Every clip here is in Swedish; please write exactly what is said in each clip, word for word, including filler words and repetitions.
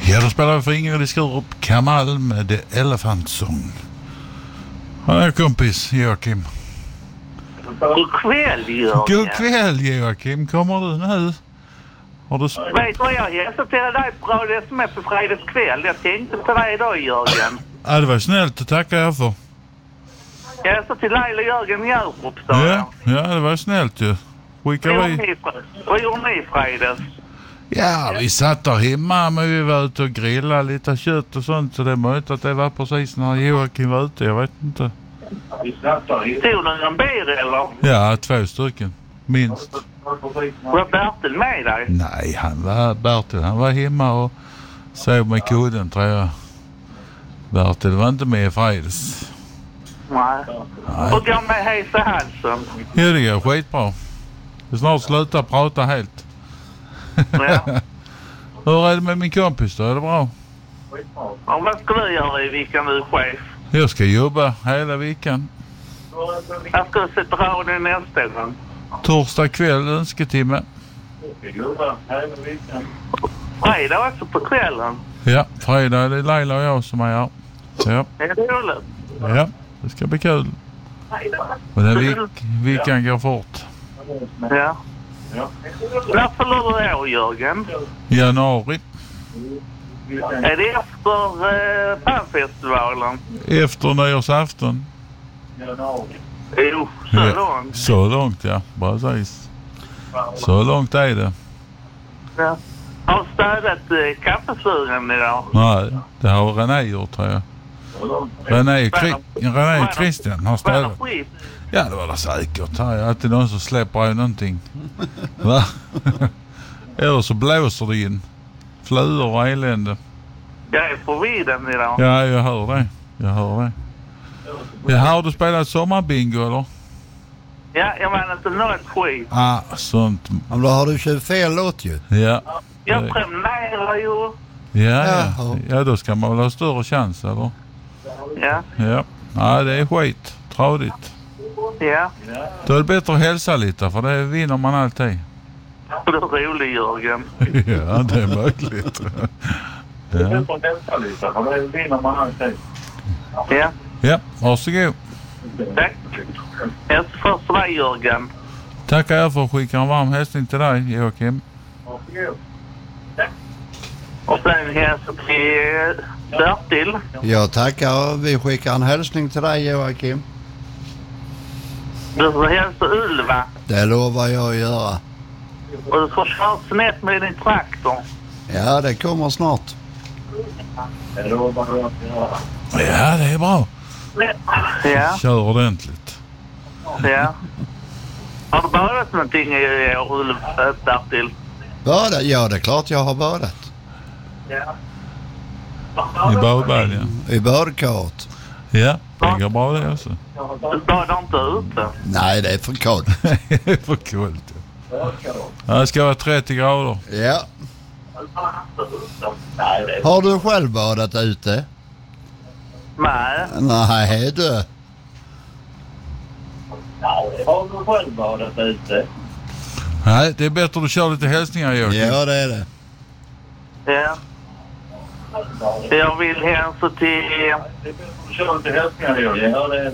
Ja, då spelar vi för Ingrid i Skurup, Kamal med The Elephant Song. Ja, kompis Joakim. God kväll, Jörgen. God kväll, Joakim. Kommer du nu? Har du... Vet du, jag hälsar till dig på Radio S M F på fredagskväll. Jag tänkte på dig idag, Jörgen. Ja, det var snällt. Det tackar jag för. Jag hälsar till Laila Jörgen Hjärup, sa Ja, ja, det var snällt ju. Skickar vi... Vad gjorde ni i fredags? Ja, vi satt där hemma, men vi var ute och grillade lite kött och sånt. Så det är möjligt att det var precis när Joakim var ute, jag vet inte. Tog du en bil eller? Ja, två stycken. Minst. Var Bertil med dig? Nej, han var Bertil. Han var hemma och sov med kudden, tror jag. Bertil var inte med i fredags. Nej. Nej. Och jag med hejsa halsen. Ja, det går skitbra. Det är snart sluta prata helt. Ja. Hur är det med min kompis då? Är det bra? Och vad ska du göra i veckan nu, chef? Jag ska jobba hela veckan. Jag ska sätta radion nästa gång. Torsdag kväll, önsketimme. Fredag också på kvällen. Ja, fredag är det Laila och jag som är här. Ja. Är det roligt? Ja, det ska bli kul. Och den vik- veckan går fort. Ja. När förlorar du år, Jörgen? Januari. Är det efter eh, Pannfestivalen? Efter nyårsafton. Jo, så Ja, långt. så långt, ja. Precis. Så långt är det. Ja. Har du städat eh, kaffesugen idag? Nej, det har René gjort, tror jag. René, Kri- René Christian har städat. Ja, det var det säkert. Här är alltid någon som släpper av någonting. Va? Eller så blåser det in. Flugor och elände. Jag är på vidden idag. Ja, jag hör det. Jag hör det. Ja, har du spelat sommarbingo, eller? Ja, jag menar inte något skit. Ah, sånt. Men då har du köpt fel låt ju. Ja. Jag prenumererar ju. Ja, ja. Jaha. Ja, då ska man väl ha större chans, eller? Ja, Ja. Ja, det är skit. Tradigt. ja. Då är det bättre att hälsa lite, för det vinner man alltid. Du är rolig, Jörgen. Ja, det är möjligt. Ja. Ja, Ja, varsågod. tack. Jag först för dig, Jörgen. Tackar jag för att skicka en varm hälsning till dig, Joakim. Och sen hälsar till Bertil. Jag tackar. Vi skickar en hälsning till dig, Joakim. Du får hälsa Ulva. Det lovar jag att göra. Och du får köra snett med din traktor. Ja, det kommer snart. Ja, det är bra. Ja, Kör ordentligt. ja. Har du badat någonting i år, Ulva, Bertil? Badat? Ja, det är klart jag har badat. Ja. I badbaljan. I badkaret. Ja, det går bra det också. Du badar inte ute? Nej, det är för kallt. Det är för coolt. Ja, det ska vara trettio grader. Ja. Har du själv badat ute? Nej. Nej, du. Har du själv badat ute? Nej, det är bättre att du kör lite hälsningar, Joakim. Ja, det är det. Ja. Jag vill hälsa till... Kör lite hälsningar, Jörgen. Ja, det är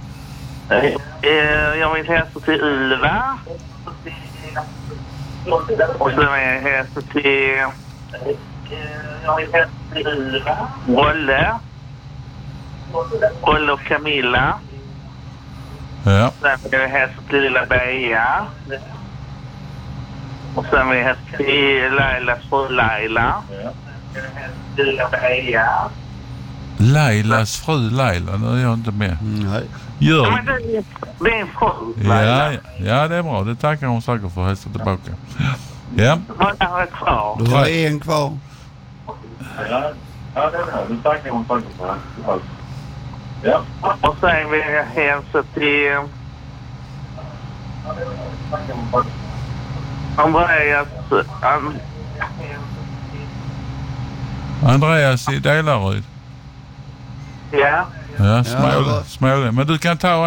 det. Jag vill hälsa till Ulva. Och så vill jag hälsa till... Jag vill hälsa till Ulva. Olle. Olle och Camilla. Ja. Sen vill jag hälsa till lilla Beja. Och sen vill jag hälsa till Lailas fru Laila. Lilla Beja. Lailas fru Laila, nu är jag inte med. Nej. Gör Ja, men det är, det är en fru, Ja, Laila. ja, ja, det är bra. Det tackar hon säkert för att hälsa tillbaka. Ja. Vad är kvar? Du har en kvar. Ja, det är bra. Det tackar hon säkert för. Ja. Och sen vill jag hälsa till... Andreas... Um, Andreas i Delaryd. ja. Ja, Småle. Ja, Småle. Men du kan ta